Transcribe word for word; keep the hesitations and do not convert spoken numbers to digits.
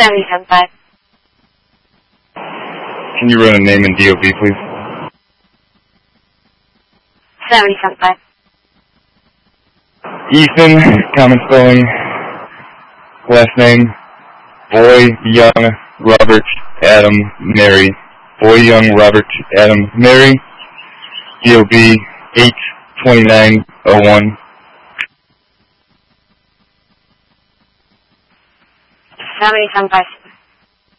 seventy-seven five. Can you run a name and D O B, please? seventy-seven five. Ethan, common spelling, last name, Boy, Young, Robert, Adam, Mary. Boy, Young, Robert, Adam, Mary. D O B eight twenty-nine oh one. seventy-seven five.